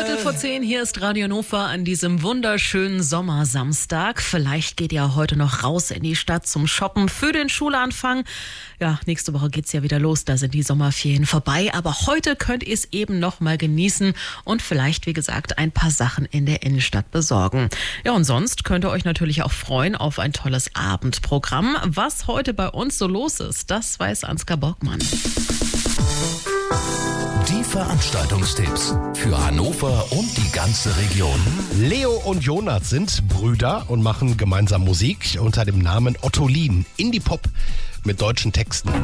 8:15, hier ist Radio Hannover an diesem wunderschönen Sommersamstag. Vielleicht geht ihr heute noch raus in die Stadt zum Shoppen für den Schulanfang. Ja, nächste Woche geht's ja wieder los, da sind die Sommerferien vorbei. Aber heute könnt ihr es eben noch mal genießen und vielleicht, wie gesagt, ein paar Sachen in der Innenstadt besorgen. Ja, und sonst könnt ihr euch natürlich auch freuen auf ein tolles Abendprogramm. Was heute bei uns so los ist, das weiß Ansgar Borgmann. Die Veranstaltungstipps für Hannover und die ganze Region. Leo und Jonas sind Brüder und machen gemeinsam Musik unter dem Namen Ottolin. Indie-Pop mit deutschen Texten.